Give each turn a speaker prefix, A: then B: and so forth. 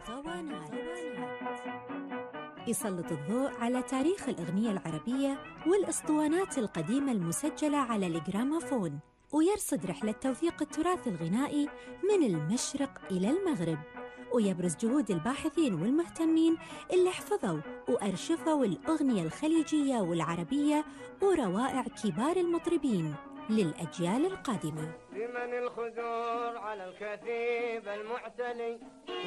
A: اسطوانات يسلط الضوء على تاريخ الأغنية العربية والأسطوانات القديمة المسجلة على الجراموفون، ويرصد رحلة توثيق التراث الغنائي من المشرق إلى المغرب، ويبرز جهود الباحثين والمهتمين اللي حفظوا وأرشفوا الأغنية الخليجية والعربية وروائع كبار المطربين للأجيال القادمة.
B: لمن الخدور على الكثيب المعتلي